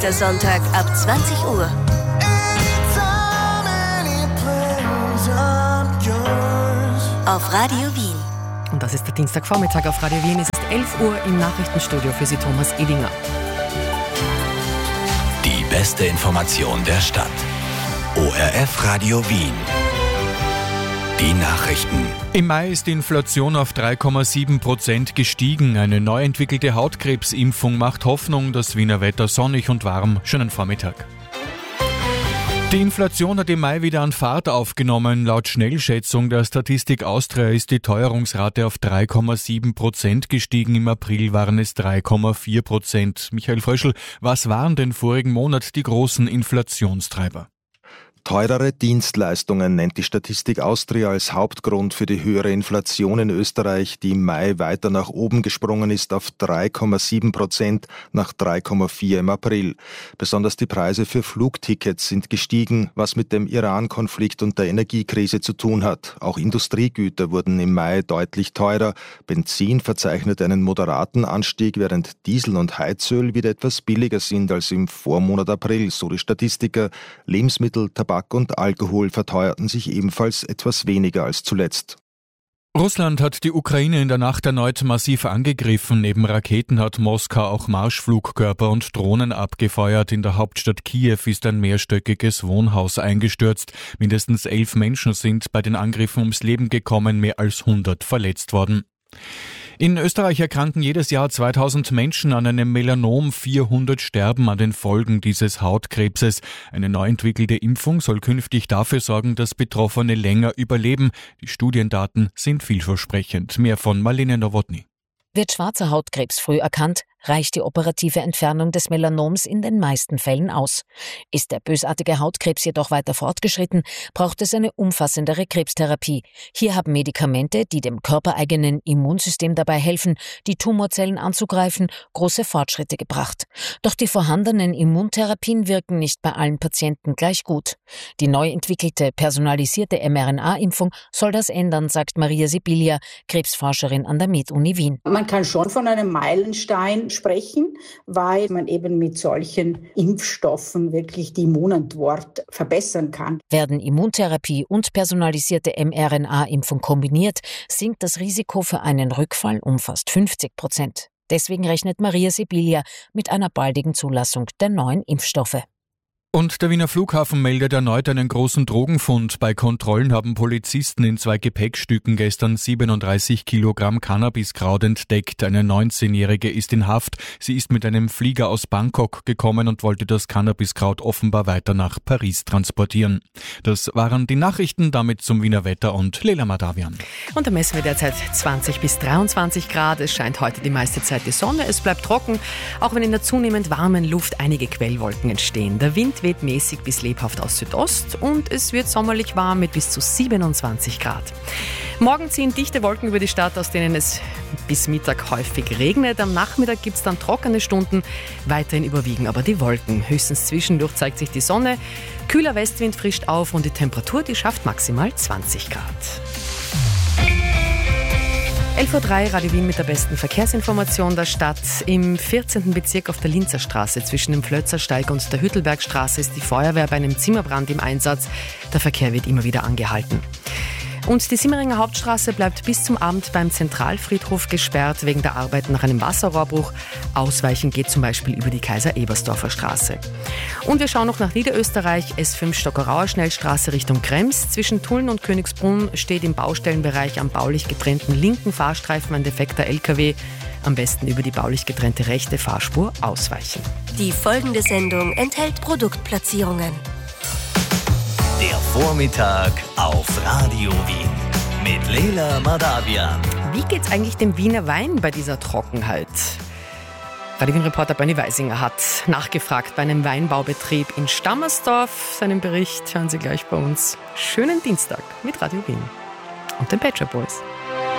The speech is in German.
Sonntag ab 20 Uhr. Auf Radio Wien. Und das ist der Dienstagvormittag auf Radio Wien. Es ist 11 Uhr im Nachrichtenstudio für Sie Thomas Edinger. Die beste Information der Stadt. ORF Radio Wien. Die Nachrichten. Im Mai ist die Inflation auf 3,7% gestiegen. Eine neu entwickelte Hautkrebsimpfung macht Hoffnung. Das Wiener Wetter sonnig und warm. Schönen Vormittag. Die Inflation hat im Mai wieder an Fahrt aufgenommen. Laut Schnellschätzung der Statistik Austria ist die Teuerungsrate auf 3,7% gestiegen. Im April waren es 3,4%. Michael Fröschl, was waren denn vorigen Monat die großen Inflationstreiber? Teurere Dienstleistungen nennt die Statistik Austria als Hauptgrund für die höhere Inflation in Österreich, die im Mai weiter nach oben gesprungen ist auf 3,7% nach 3,4% im April. Besonders die Preise für Flugtickets sind gestiegen, was mit dem Iran-Konflikt und der Energiekrise zu tun hat. Auch Industriegüter wurden im Mai deutlich teurer. Benzin verzeichnet einen moderaten Anstieg, während Diesel und Heizöl wieder etwas billiger sind als im Vormonat April, so die Statistiker. Lebensmittel, Tabak und Alkohol verteuerten sich ebenfalls etwas weniger als zuletzt. Russland hat die Ukraine in der Nacht erneut massiv angegriffen. Neben Raketen hat Moskau auch Marschflugkörper und Drohnen abgefeuert. In der Hauptstadt Kiew ist ein mehrstöckiges Wohnhaus eingestürzt. Mindestens 11 Menschen sind bei den Angriffen ums Leben gekommen, mehr als 100 verletzt worden. In Österreich erkranken jedes Jahr 2000 Menschen an einem Melanom, 400 sterben an den Folgen dieses Hautkrebses. Eine neu entwickelte Impfung soll künftig dafür sorgen, dass Betroffene länger überleben. Die Studiendaten sind vielversprechend. Mehr von Marlene Nowotny. Wird schwarzer Hautkrebs früh erkannt, reicht die operative Entfernung des Melanoms in den meisten Fällen aus. Ist der bösartige Hautkrebs jedoch weiter fortgeschritten, braucht es eine umfassendere Krebstherapie. Hier haben Medikamente, die dem körpereigenen Immunsystem dabei helfen, die Tumorzellen anzugreifen, große Fortschritte gebracht. Doch die vorhandenen Immuntherapien wirken nicht bei allen Patienten gleich gut. Die neu entwickelte personalisierte mRNA-Impfung soll das ändern, sagt Maria Sibilia, Krebsforscherin an der MedUni Wien. Man kann schon von einem Meilenstein sprechen, weil man eben mit solchen Impfstoffen wirklich die Immunantwort verbessern kann. Werden Immuntherapie und personalisierte mRNA-Impfung kombiniert, sinkt das Risiko für einen Rückfall um fast 50%. Deswegen rechnet Maria Sibilia mit einer baldigen Zulassung der neuen Impfstoffe. Und der Wiener Flughafen meldet erneut einen großen Drogenfund. Bei Kontrollen haben Polizisten in 2 Gepäckstücken gestern 37 Kilogramm Cannabiskraut entdeckt. Eine 19-Jährige ist in Haft. Sie ist mit einem Flieger aus Bangkok gekommen und wollte das Cannabiskraut offenbar weiter nach Paris transportieren. Das waren die Nachrichten, damit zum Wiener Wetter und Leila Madavian. Und da messen wir derzeit 20 bis 23 Grad. Es scheint heute die meiste Zeit die Sonne. Es bleibt trocken, auch wenn in der zunehmend warmen Luft einige Quellwolken entstehen. Der Wind weht mäßig bis lebhaft aus Südost und es wird sommerlich warm mit bis zu 27 Grad. Morgen ziehen dichte Wolken über die Stadt, aus denen es bis Mittag häufig regnet. Am Nachmittag gibt es dann trockene Stunden. Weiterhin überwiegen aber die Wolken. Höchstens zwischendurch zeigt sich die Sonne. Kühler Westwind frischt auf und die Temperatur, die schafft maximal 20 Grad. 11.03 Uhr, Radio Wien mit der besten Verkehrsinformation der Stadt. Im 14. Bezirk auf der Linzer Straße zwischen dem Flötzersteig und der Hüttelbergstraße ist die Feuerwehr bei einem Zimmerbrand im Einsatz. Der Verkehr wird immer wieder angehalten. Und die Simmeringer Hauptstraße bleibt bis zum Abend beim Zentralfriedhof gesperrt wegen der Arbeiten nach einem Wasserrohrbruch. Ausweichen geht zum Beispiel über die Kaiser-Ebersdorfer Straße. Und wir schauen noch nach Niederösterreich. S5 Stockerauer Schnellstraße Richtung Krems. Zwischen Tulln und Königsbrunn steht im Baustellenbereich am baulich getrennten linken Fahrstreifen ein defekter LKW. Am besten über die baulich getrennte rechte Fahrspur ausweichen. Die folgende Sendung enthält Produktplatzierungen. Der Vormittag auf Radio Wien mit Leila Madavian. Wie geht's eigentlich dem Wiener Wein bei dieser Trockenheit? Radio Wien-Reporter Bernie Weisinger hat nachgefragt bei einem Weinbaubetrieb in Stammersdorf. Seinen Bericht hören Sie gleich bei uns. Schönen Dienstag mit Radio Wien und den Pet Shop Boys.